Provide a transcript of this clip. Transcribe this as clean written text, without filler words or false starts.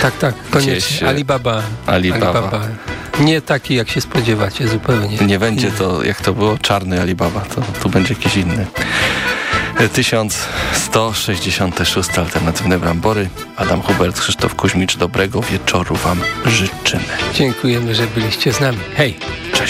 Tak, koniecznie. Alibaba. Nie taki, jak się spodziewacie, zupełnie. Nie będzie to, jak to było, czarny Alibaba, to tu będzie jakiś inny. 1166 Alternatywne Brambory. Adam Hubert, Krzysztof Kuźmicz. Dobrego wieczoru wam życzymy. Dziękujemy, że byliście z nami. Hej!